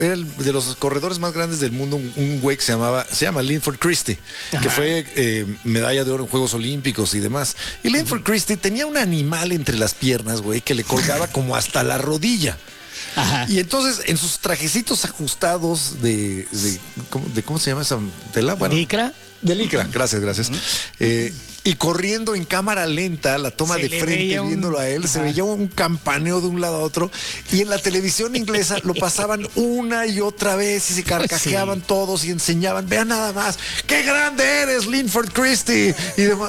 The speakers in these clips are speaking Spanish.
era de los corredores más grandes del mundo, un güey que se llama Linford Christie, que fue medalla de oro en Juegos Olímpicos y demás. Y Linford Christie tenía un animal entre las piernas, güey, que le colgaba como hasta la rodilla. Ajá. Y entonces en sus trajecitos ajustados ¿cómo se llama esa tela? Bueno, ¿Licra? De licra, gracias. Y corriendo en cámara lenta, la toma de frente, viéndolo a él, se veía un campaneo de un lado a otro. Y en la televisión inglesa lo pasaban una y otra vez y se carcajeaban todos y enseñaban, vean nada más, ¡qué grande eres, Linford Christie! Y demás.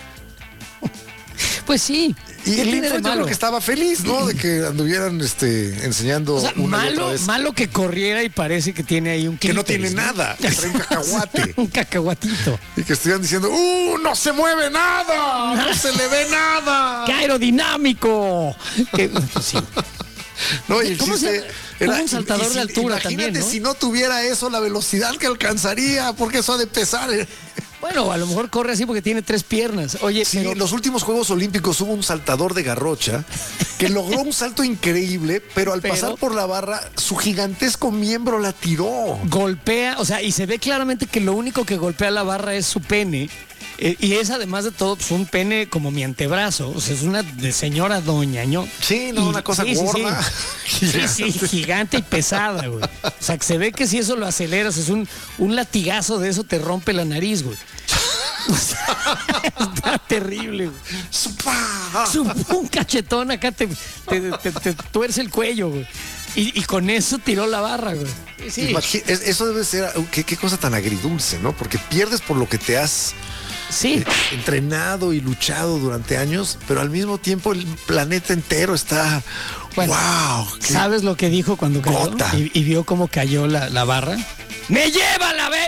Pues sí. Y el Linford yo creo que estaba feliz, ¿no? De que anduvieran enseñando, o sea, una y otra vez. Malo que corriera y parece que tiene ahí un clítoris, que no tiene nada, que trae un cacahuate. Un cacahuatito. Y que estuvieran diciendo, no se mueve nada, no se le ve nada. ¡Qué aerodinámico! Sí. No, y ¿Cómo era un saltador de altura también, ¿no? Imagínate si no tuviera eso, la velocidad que alcanzaría, porque eso ha de pesar. Bueno, a lo mejor corre así porque tiene 3 piernas. Oye, sí, en los últimos Juegos Olímpicos hubo un saltador de garrocha que logró un salto increíble, pero al pasar por la barra, su gigantesco miembro la tiró. Golpea, o sea, y se ve claramente que lo único que golpea la barra es su pene. Y es además de todo, pues un pene como mi antebrazo. O sea, es una de señora doña, ¿no? Sí, no, una cosa gorda. Sí, gigante y pesada, güey. O sea, que se ve que si eso lo aceleras, es un latigazo de eso te rompe la nariz, güey. O sea, está terrible, güey. Un cachetón acá te tuerce el cuello, güey. Y con eso tiró la barra, güey. Sí. Eso debe ser, qué cosa tan agridulce, ¿no? Porque pierdes por lo que te has entrenado y luchado durante años, pero al mismo tiempo el planeta entero está... Bueno, wow. ¿Sabes lo que dijo cuando cayó? Y vio cómo cayó la barra. ¡Me lleva a la ver!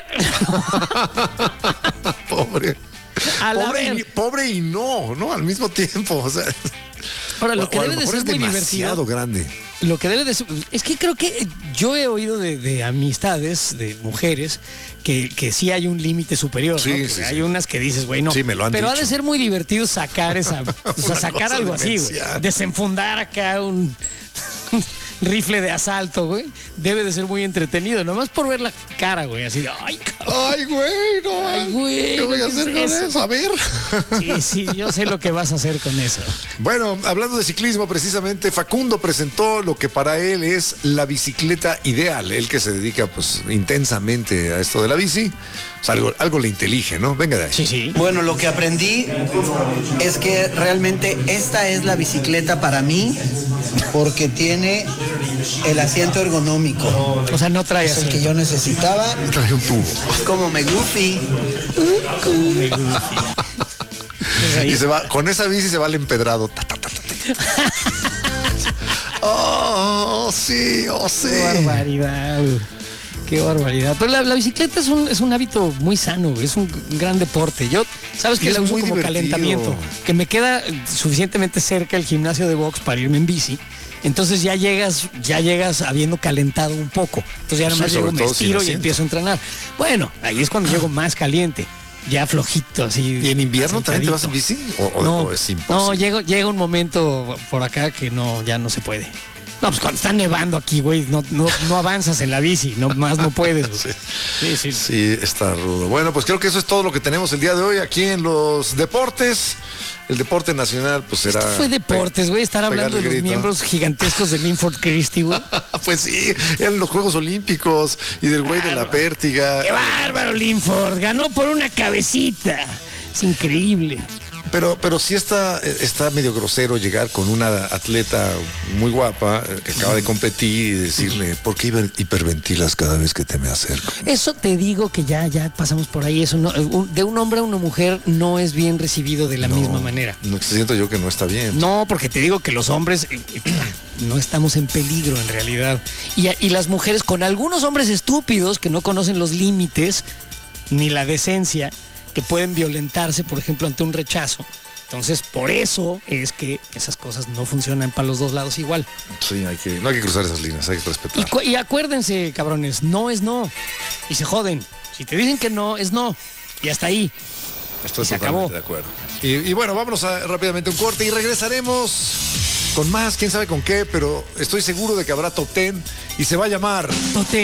Pobre y no, al mismo tiempo. O sea, ahora, lo que debe de ser muy divertido. Grande. Lo que debe de ser, es que creo que yo he oído de amistades, de mujeres, que sí hay un límite superior, sí, ¿no? Sí, hay unas que dices, güey, no. Sí, me lo han pero dicho. Ha de ser muy divertido sacar sacar algo así, güey. Desenfundar acá un rifle de asalto, güey. Debe de ser muy entretenido, nomás por ver la cara, güey, así de, ay, güey, no. Ay, güey. ¿Qué voy a hacer con eso? A ver. Sí, yo sé lo que vas a hacer con eso. Bueno, hablando de ciclismo, precisamente, Facundo presentó lo que para él es la bicicleta ideal. Él que se dedica, pues, intensamente a esto de la bici. O sea, algo le intelige, ¿no? Venga de ahí. Sí. Bueno, lo que aprendí es que realmente esta es la bicicleta para mí, porque tiene el asiento ergonómico. O sea, no trae el que yo necesitaba. Trae un tubo. Como me goofy. Y se va, con esa bici se va al empedrado. Sí. Qué barbaridad. Qué barbaridad. Pero la bicicleta es un hábito muy sano, es un gran deporte. Yo, sabes que la uso como calentamiento, que me queda suficientemente cerca el gimnasio de box para irme en bici. Entonces ya llegas habiendo calentado un poco. Entonces ya nomás llego, me estiro y empiezo a entrenar. Bueno, ahí es cuando llego más caliente, ya flojito, así. ¿Y en invierno también te vas en bici? ¿O es imposible? No, llega un momento por acá que ya no se puede. No, pues cuando está nevando aquí, güey, no avanzas en la bici, no puedes, güey. Sí, está rudo. Bueno, pues creo que eso es todo lo que tenemos el día de hoy aquí en los deportes. El deporte nacional, pues será... Esto fue deportes, güey, estar hablando de los miembros gigantescos de Linford Christie, güey. Pues sí, eran los Juegos Olímpicos y del güey de la pértiga. ¡Qué bárbaro, Linford! Ganó por una cabecita. Es increíble. Pero sí está medio grosero llegar con una atleta muy guapa que acaba de competir y decirle, ¿por qué hiperventilas cada vez que te me acerco? Eso te digo que ya pasamos por ahí. Eso de un hombre a una mujer no es bien recibido de la misma manera. No, siento yo que no está bien. No, porque te digo que los hombres no estamos en peligro en realidad. Y las mujeres, con algunos hombres estúpidos que no conocen los límites ni la decencia, que pueden violentarse, por ejemplo, ante un rechazo. Entonces, por eso es que esas cosas no funcionan para los dos lados igual. Sí, no hay que cruzar esas líneas, hay que respetar. Y acuérdense, cabrones, no es no. Y se joden. Si te dicen que no, es no. Y hasta ahí. Estoy se acabó. De acuerdo. Y bueno, vámonos rápidamente a un corte y regresaremos con más, quién sabe con qué, pero estoy seguro de que habrá top 10 y se va a llamar